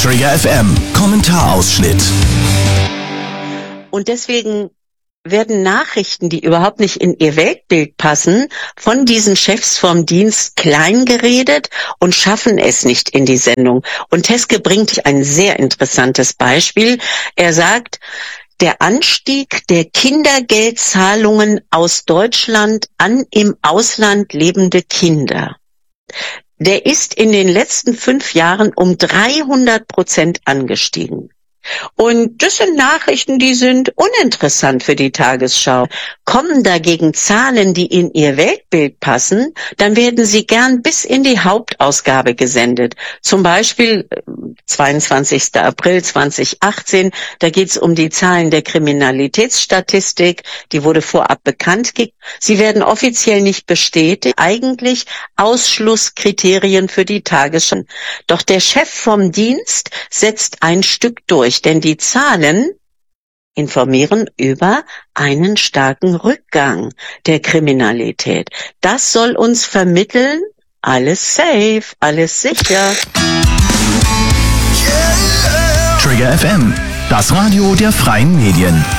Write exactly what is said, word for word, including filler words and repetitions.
Trigger F M, Kommentarausschnitt. Und deswegen werden Nachrichten, die überhaupt nicht in ihr Weltbild passen, von diesen Chefs vom Dienst kleingeredet und schaffen es nicht in die Sendung. Und Teske bringt ein sehr interessantes Beispiel. Er sagt, der Anstieg der Kindergeldzahlungen aus Deutschland an im Ausland lebende Kinder, der ist in den letzten fünf Jahren um dreihundert Prozent angestiegen. Und das sind Nachrichten, die sind uninteressant für die Tagesschau. Kommen dagegen Zahlen, die in ihr Weltbild passen, dann werden sie gern bis in die Hauptausgabe gesendet. Zum Beispiel zweiundzwanzigster April zweitausendachtzehn, da geht es um die Zahlen der Kriminalitätsstatistik, die wurde vorab bekannt gegeben. Sie werden offiziell nicht bestätigt, eigentlich Ausschlusskriterien für die Tagesschau. Doch der Chef vom Dienst setzt ein Stück durch, denn die Zahlen informieren über einen starken Rückgang der Kriminalität. Das soll uns vermitteln, alles safe, alles sicher. Trigger F M, das Radio der freien Medien.